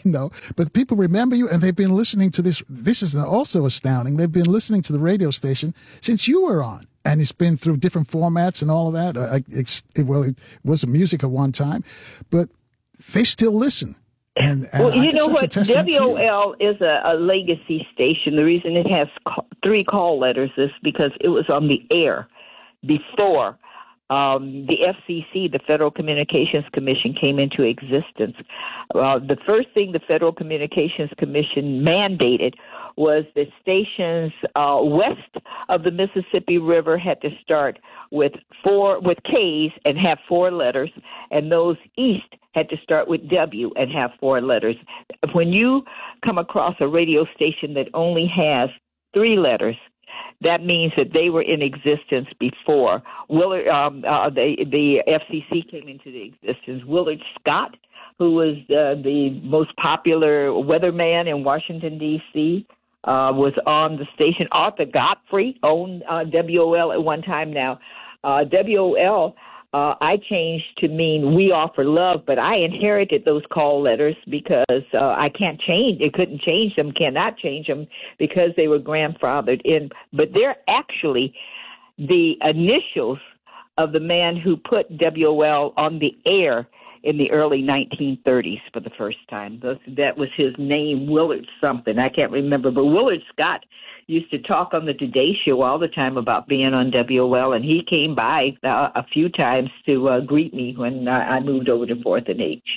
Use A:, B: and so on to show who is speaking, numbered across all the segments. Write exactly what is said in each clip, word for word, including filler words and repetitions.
A: No, but people remember you, and they've been listening to this. This is also astounding. They've been listening to the radio station since you were on. And it's been through different formats and all of that. Uh, it's, it, well, it was music at one time, but they still listen. And, and
B: well,
A: I
B: you know what? W O L
A: you.
B: is a, a legacy station. The reason it has call, three call letters is because it was on the air before um, the F C C, the Federal Communications Commission, came into existence. Uh, the first thing the Federal Communications Commission mandated was that stations uh, west of the Mississippi River had to start with four with K's and have four letters, and those east had to start with W and have four letters. When you come across a radio station that only has three letters, that means that they were in existence before Willard. Um, uh, the the F C C came into the existence. Willard Scott, who was uh, the most popular weatherman in Washington D C, uh, was on the station. Arthur Godfrey owned uh, W O L at one time. Now, uh, W O L. Uh, I changed to mean we offer love, but I inherited those call letters because uh, I can't change. I couldn't change them, cannot change them because they were grandfathered in. But they're actually the initials of the man who put W O L on the air in the early nineteen thirties for the first time. That was his name, Willard something. I can't remember, but Willard Scott used to talk on the Today Show all the time about being on W O L, and he came by uh, a few times to uh, greet me when uh, I moved over to Fourth and H.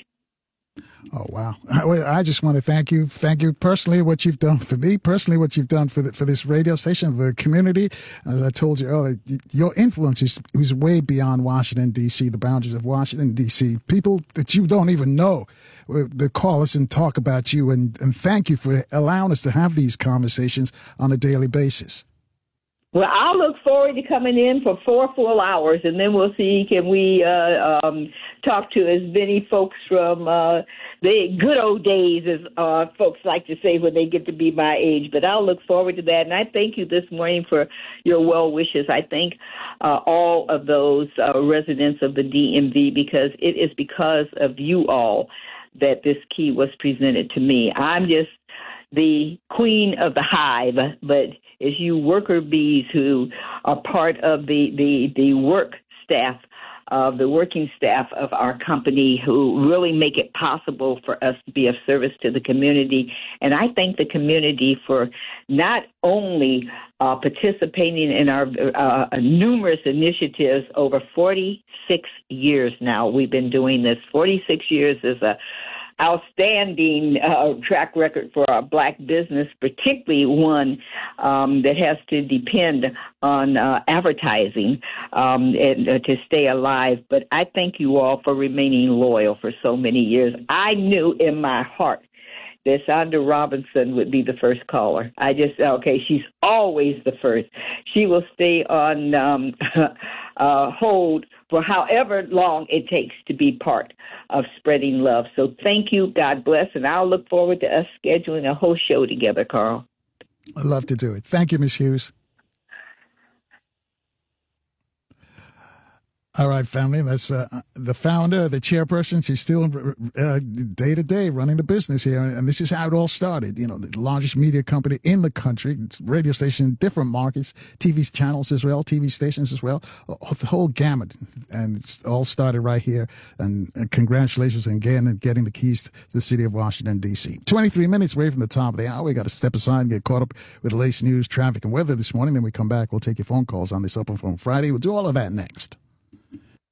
A: Oh, wow. I just want to thank you. Thank you personally, what you've done for me, personally, what you've done for the, for this radio station, the community. As I told you earlier, your influence is, is way beyond Washington, D C, the boundaries of Washington, D C. People that you don't even know that call us and talk about you. And, and thank you for allowing us to have these conversations on a daily basis.
B: Well, I'll look forward to coming in for four full hours, and then we'll see, can we uh, um, talk to as many folks from uh, the good old days, as uh, folks like to say when they get to be my age. But I'll look forward to that, and I thank you this morning for your well wishes. I thank uh, all of those uh, residents of the D M V, because it is because of you all that this key was presented to me. I'm just the queen of the hive, but it's you worker bees who are part of the, the, the work staff, of uh, the working staff of our company, who really make it possible for us to be of service to the community. And I thank the community for not only uh, participating in our uh, numerous initiatives over forty-six years now. We've been doing this. forty-six years is a outstanding uh, track record for our black business, particularly one um, that has to depend on uh, advertising um, and, uh, to stay alive. But I thank you all for remaining loyal for so many years. I knew in my heart that Sandra Robinson would be the first caller. I just, okay, she's always the first. She will stay on um, uh, hold for however long it takes to be part of spreading love. So thank you. God bless. And I'll look forward to us scheduling a whole show together, Carl.
A: I'd love to do it. Thank you, Miz Hughes. All right, family. That's uh, the founder, the chairperson. She's still uh, day to day running the business here. And this is how it all started. You know, the largest media company in the country, radio station in different markets, T V channels as well, T V stations as well, the whole gamut. And it's all started right here. And, and congratulations again on getting the keys to the city of Washington, D C. twenty-three minutes away from the top of the hour. We got to step aside and get caught up with the latest news, traffic, and weather this morning. Then we come back. We'll take your phone calls on this Open Phone Friday. We'll do all of that next.